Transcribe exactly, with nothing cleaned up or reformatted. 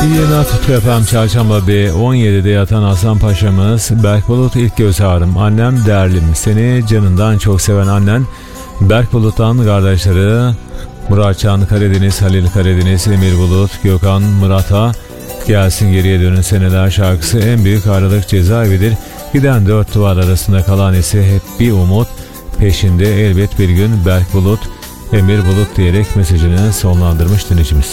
Yeni Atatürk Efem Çarşamba B on yedide yatan Hasan Paşa'mız Berk Bulut ilk göz ağrım annem derlim seni canından çok seven annen Berk Bulut'tan kardeşleri Muratcan Karadeniz, Halil Karadeniz, Emir Bulut, Gökhan Murat'a gelsin geriye dönün seneler şarkısı en büyük aralık cezaevidir. Giden dört duvar arasında kalan ise hep bir umut peşinde elbet bir gün Berk Bulut, Emir Bulut diyerek mesajını sonlandırmış dinleyicimiz.